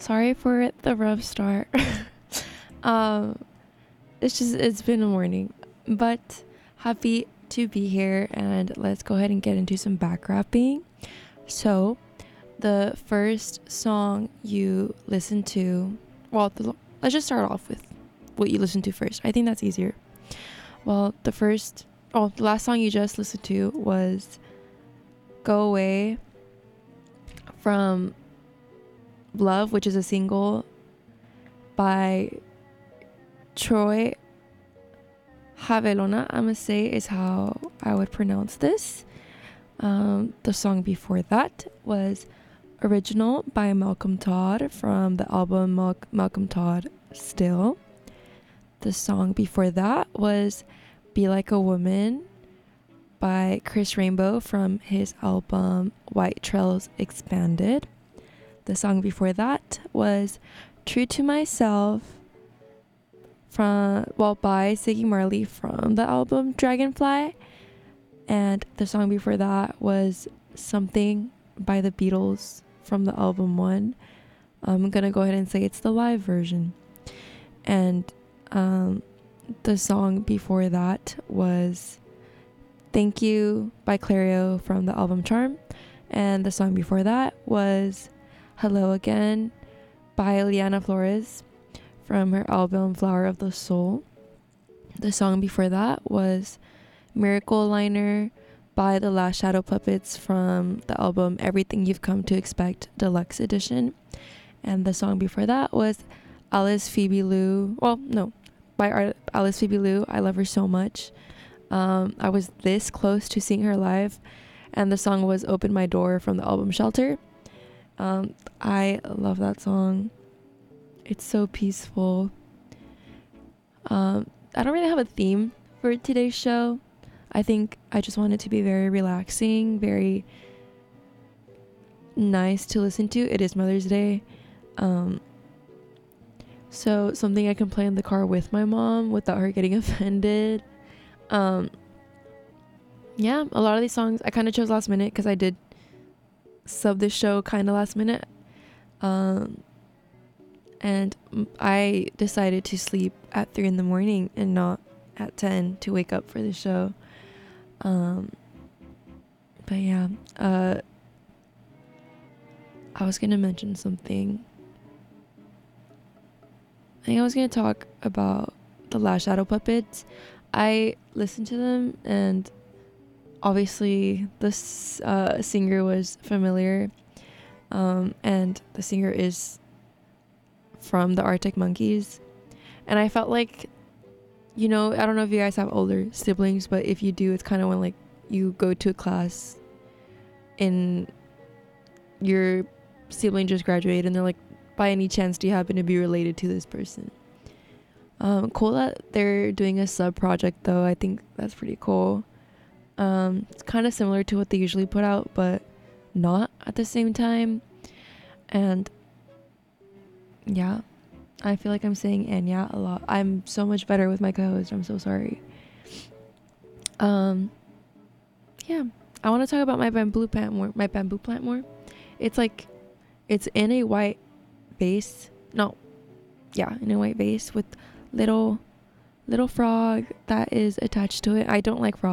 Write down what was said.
Sorry for the rough start. um, it's been a morning, but happy to be here, and let's go ahead and get into some back rapping. So, the first song you listen to, let's just start off with what you listen to first. I think that's easier. Well, the last song you just listened to was Go Away from Love, which is a single by Troy Havelona, I'm gonna say is how I would pronounce this. The song before that was Original by Malcolm Todd from the album Malcolm Todd Still. The song before that was Be Like a Woman by Chris Rainbow from his album White Trails Expanded. The song before that was True to Myself by Ziggy Marley from the album Dragonfly. And the song before that was Something by the Beatles from the album One. I'm gonna go ahead and say it's the live version. And the song before that was Thank You by Clario from the album Charm. And the song before that was Hello Again by Liana Flores from her album Flower of the Soul. The song before that was Miracle Liner by the Last Shadow Puppets from the album Everything You've Come to Expect Deluxe Edition. And the song before that was Alice Phoebe Lou. By Alice Phoebe Lou. I love her so much. I was this close to seeing her live, and the song was Open My Door from the album Shelter. I love that song. It's so peaceful. I don't really have a theme for today's show. I think I just want it to be very relaxing, very nice to listen to. It is Mother's Day. So something I can play in the car with my mom without her getting offended. Yeah, a lot of these songs I kind of chose last minute because I did sub this show kind of last minute. And I decided to sleep at 3 a.m. and not at 10 to wake up for the show. But yeah, I was gonna mention something. I think I was gonna talk about the Last Shadow Puppets. I listened to them, and obviously this singer was familiar, and the singer is from the Arctic Monkeys. And I felt like, I don't know if you guys have older siblings, but if you do, it's kind of when like you go to a class and your sibling just graduated and they're like, by any chance do you happen to be related to this person? Cool that they're doing a sub project though. I think that's pretty cool. It's kind of similar to what they usually put out, but not at the same time. And yeah, I feel like I'm saying "and yeah" a lot. I'm so much better with my co-host. I'm so sorry. Yeah, I want to talk about my bamboo plant more. It's like, it's in a white vase. No, yeah, in a white vase with little frog that is attached to it. I don't like frogs.